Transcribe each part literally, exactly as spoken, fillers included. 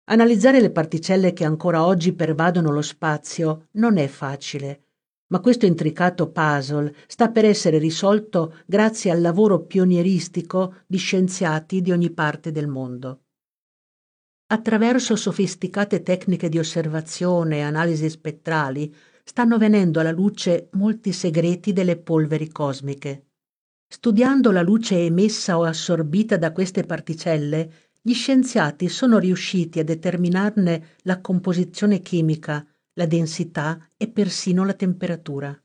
Analizzare le particelle che ancora oggi pervadono lo spazio non è facile, ma questo intricato puzzle sta per essere risolto grazie al lavoro pionieristico di scienziati di ogni parte del mondo. Attraverso sofisticate tecniche di osservazione e analisi spettrali stanno venendo alla luce molti segreti delle polveri cosmiche. Studiando la luce emessa o assorbita da queste particelle, gli scienziati sono riusciti a determinarne la composizione chimica, la densità e persino la temperatura.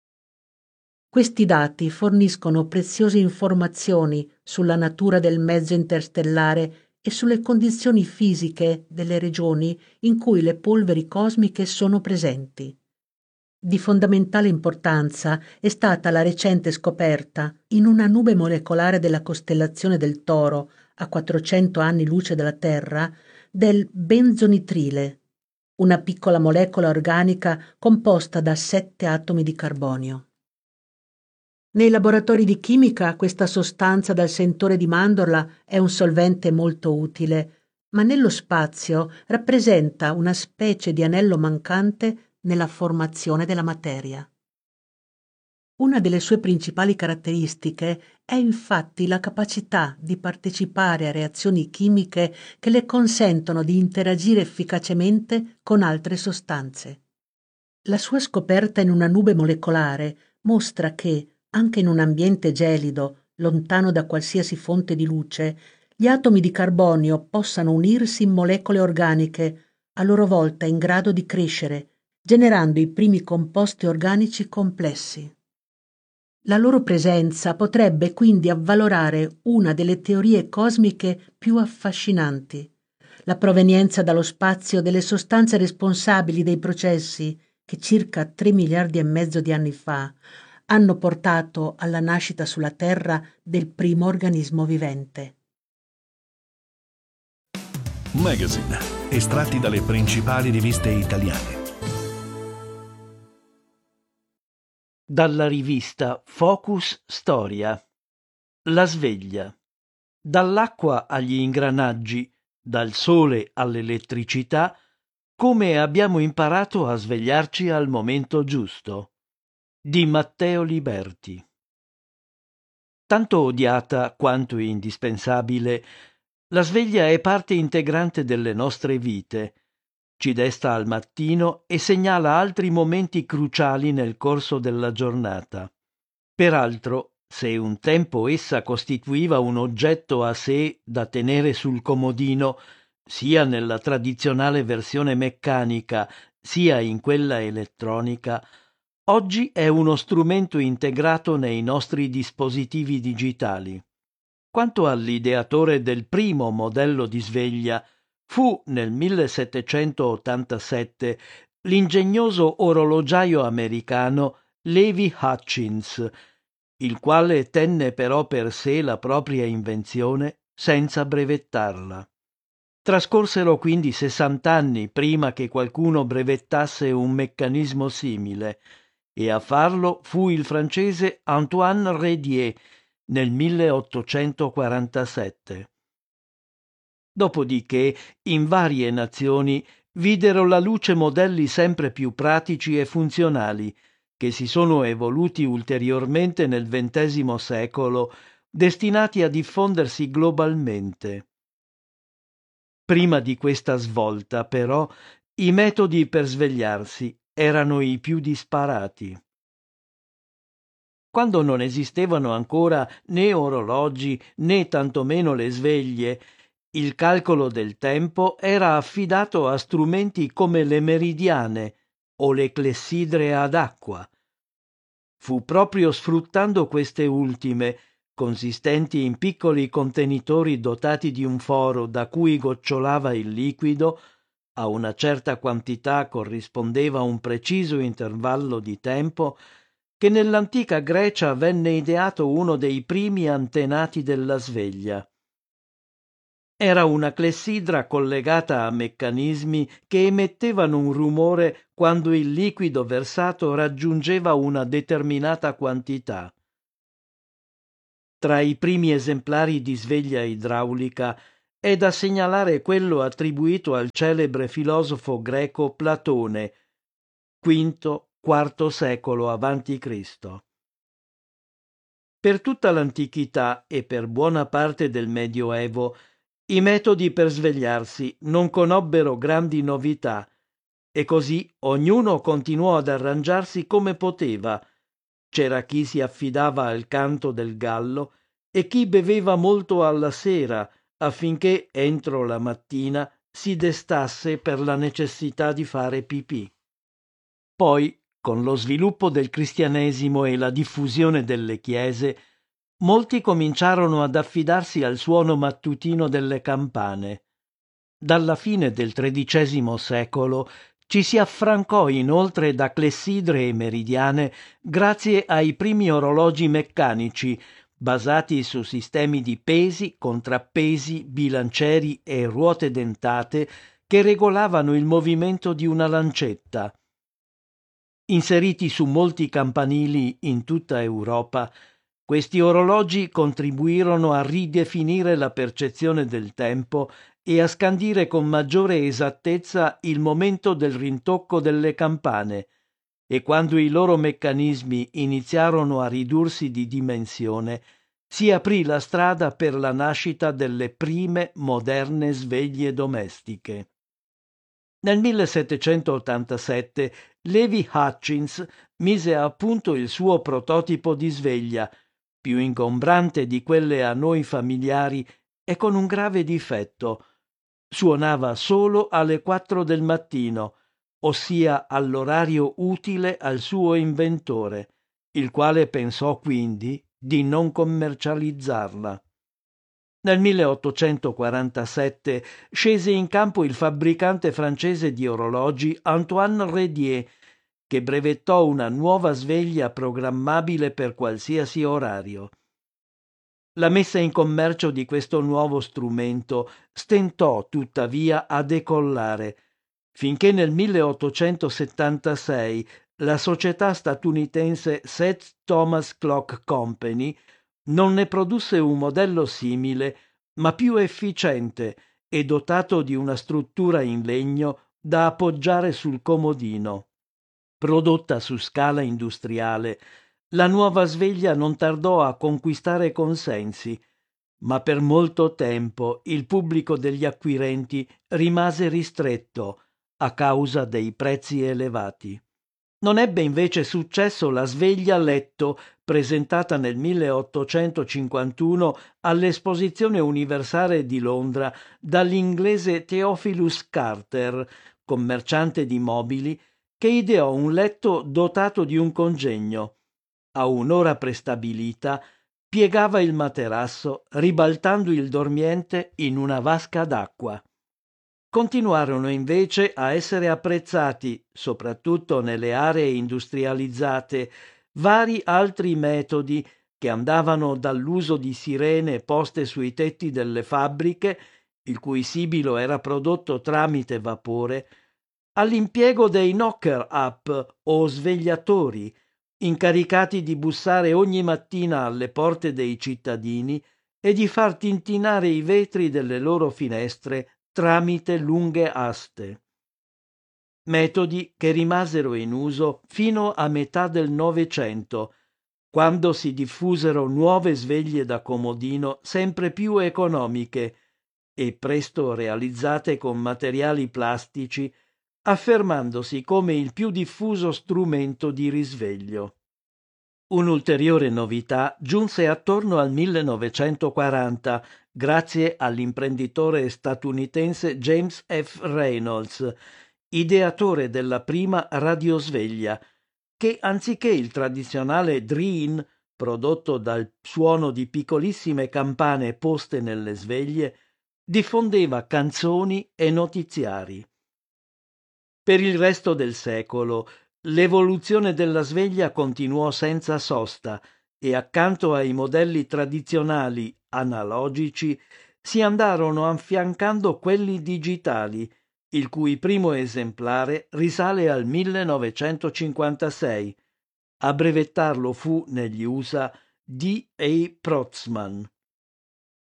Questi dati forniscono preziose informazioni sulla natura del mezzo interstellare e sulle condizioni fisiche delle regioni in cui le polveri cosmiche sono presenti. Di fondamentale importanza è stata la recente scoperta, in una nube molecolare della costellazione del Toro, a quattrocento anni luce dalla Terra, del benzonitrile, una piccola molecola organica composta da sette atomi di carbonio. Nei laboratori di chimica questa sostanza dal sentore di mandorla è un solvente molto utile, ma nello spazio rappresenta una specie di anello mancante nella formazione della materia. Una delle sue principali caratteristiche è infatti la capacità di partecipare a reazioni chimiche che le consentono di interagire efficacemente con altre sostanze. La sua scoperta in una nube molecolare mostra che, anche in un ambiente gelido, lontano da qualsiasi fonte di luce, gli atomi di carbonio possano unirsi in molecole organiche, a loro volta in grado di crescere, generando i primi composti organici complessi. La loro presenza potrebbe quindi avvalorare una delle teorie cosmiche più affascinanti, la provenienza dallo spazio delle sostanze responsabili dei processi che circa tre miliardi e mezzo di anni fa hanno portato alla nascita sulla Terra del primo organismo vivente. Magazine, estratti dalle principali riviste italiane. Dalla rivista Focus Storia. La sveglia. Dall'acqua agli ingranaggi, dal sole all'elettricità, come abbiamo imparato a svegliarci al momento giusto. Di Matteo Liberti. Tanto odiata quanto indispensabile, la sveglia è parte integrante delle nostre vite. Ci desta al mattino e segnala altri momenti cruciali nel corso della giornata. Peraltro, se un tempo essa costituiva un oggetto a sé da tenere sul comodino, sia nella tradizionale versione meccanica, sia in quella elettronica, oggi è uno strumento integrato nei nostri dispositivi digitali. Quanto all'ideatore del primo modello di sveglia, fu nel millesettecentottantasette l'ingegnoso orologiaio americano Levi Hutchins, il quale tenne però per sé la propria invenzione senza brevettarla. Trascorsero quindi sessant'anni prima che qualcuno brevettasse un meccanismo simile, e a farlo fu il francese Antoine Redier nel milleottocentoquarantasette. Dopodiché, in varie nazioni videro la luce modelli sempre più pratici e funzionali, che si sono evoluti ulteriormente nel ventesimo secolo, destinati a diffondersi globalmente. Prima di questa svolta, però, i metodi per svegliarsi erano i più disparati. Quando non esistevano ancora né orologi né tantomeno le sveglie, il calcolo del tempo era affidato a strumenti come le meridiane o le clessidre ad acqua. Fu proprio sfruttando queste ultime, consistenti in piccoli contenitori dotati di un foro da cui gocciolava il liquido, a una certa quantità corrispondeva un preciso intervallo di tempo, che nell'antica Grecia venne ideato uno dei primi antenati della sveglia. Era una clessidra collegata a meccanismi che emettevano un rumore quando il liquido versato raggiungeva una determinata quantità. Tra i primi esemplari di sveglia idraulica è da segnalare quello attribuito al celebre filosofo greco Platone, quinto quarto secolo avanti Cristo. Per tutta l'antichità e per buona parte del Medioevo i metodi per svegliarsi non conobbero grandi novità, e così ognuno continuò ad arrangiarsi come poteva. C'era chi si affidava al canto del gallo e chi beveva molto alla sera affinché entro la mattina si destasse per la necessità di fare pipì. Poi, con lo sviluppo del cristianesimo e la diffusione delle chiese, molti cominciarono ad affidarsi al suono mattutino delle campane. Dalla fine del tredicesimo secolo ci si affrancò inoltre da clessidre e meridiane grazie ai primi orologi meccanici, basati su sistemi di pesi, contrappesi, bilancieri e ruote dentate che regolavano il movimento di una lancetta. Inseriti su molti campanili in tutta Europa, questi orologi contribuirono a ridefinire la percezione del tempo e a scandire con maggiore esattezza il momento del rintocco delle campane, e quando i loro meccanismi iniziarono a ridursi di dimensione, si aprì la strada per la nascita delle prime moderne sveglie domestiche. Nel millesettecentottantasette Levi Hutchins mise a punto il suo prototipo di sveglia, più ingombrante di quelle a noi familiari e con un grave difetto. Suonava solo alle quattro del mattino, ossia all'orario utile al suo inventore, il quale pensò quindi di non commercializzarla. Nel milleottocentoquarantasette scese in campo il fabbricante francese di orologi Antoine Redier, che brevettò una nuova sveglia programmabile per qualsiasi orario. La messa in commercio di questo nuovo strumento stentò tuttavia a decollare, finché nel milleottocentosettantasei la società statunitense Seth Thomas Clock Company non ne produsse un modello simile, ma più efficiente e dotato di una struttura in legno da appoggiare sul comodino. Prodotta su scala industriale, la nuova sveglia non tardò a conquistare consensi, ma per molto tempo il pubblico degli acquirenti rimase ristretto a causa dei prezzi elevati. Non ebbe invece successo la sveglia a letto presentata nel milleottocentocinquantuno all'Esposizione Universale di Londra dall'inglese Theophilus Carter, commerciante di mobili, che ideò un letto dotato di un congegno. A un'ora prestabilita piegava il materasso ribaltando il dormiente in una vasca d'acqua. Continuarono invece a essere apprezzati, soprattutto nelle aree industrializzate, vari altri metodi che andavano dall'uso di sirene poste sui tetti delle fabbriche, il cui sibilo era prodotto tramite vapore, all'impiego dei knocker-up o svegliatori, incaricati di bussare ogni mattina alle porte dei cittadini e di far tintinare i vetri delle loro finestre tramite lunghe aste. Metodi che rimasero in uso fino a metà del Novecento, quando si diffusero nuove sveglie da comodino sempre più economiche e presto realizzate con materiali plastici, affermandosi come il più diffuso strumento di risveglio. Un'ulteriore novità giunse attorno al millenovecentoquaranta grazie all'imprenditore statunitense James F. Reynolds, ideatore della prima radiosveglia, che anziché il tradizionale dreen, prodotto dal suono di piccolissime campane poste nelle sveglie, diffondeva canzoni e notiziari. Per il resto del secolo l'evoluzione della sveglia continuò senza sosta e accanto ai modelli tradizionali analogici si andarono affiancando quelli digitali, il cui primo esemplare risale al millenovecentocinquantasei. A brevettarlo fu negli U S A D A Protzman.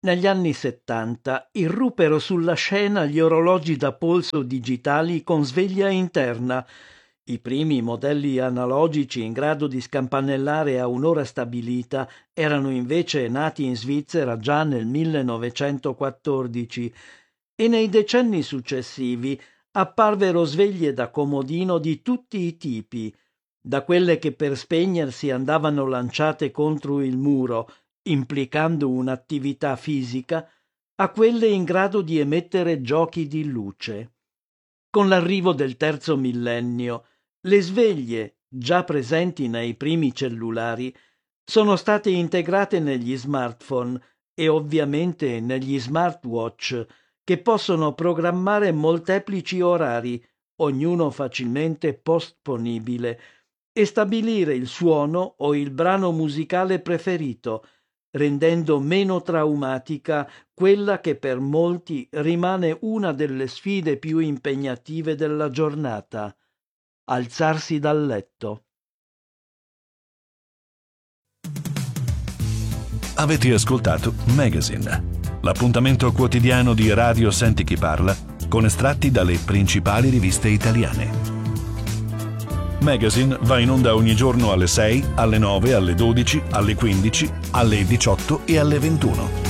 Negli anni settanta irruppero sulla scena gli orologi da polso digitali con sveglia interna. I primi modelli analogici in grado di scampanellare a un'ora stabilita erano invece nati in Svizzera già nel millenovecentoquattordici e nei decenni successivi apparvero sveglie da comodino di tutti i tipi, da quelle che per spegnersi andavano lanciate contro il muro, implicando un'attività fisica, a quelle in grado di emettere giochi di luce. Con l'arrivo del terzo millennio, le sveglie, già presenti nei primi cellulari, sono state integrate negli smartphone e ovviamente negli smartwatch, che possono programmare molteplici orari, ognuno facilmente postponibile, e stabilire il suono o il brano musicale preferito, rendendo meno traumatica quella che per molti rimane una delle sfide più impegnative della giornata: alzarsi dal letto. Avete ascoltato Magazine, l'appuntamento quotidiano di Radio Senti Chi Parla con estratti dalle principali riviste italiane. Magazine va in onda ogni giorno alle sei, alle nove, alle dodici, alle quindici, alle diciotto e alle ventuno.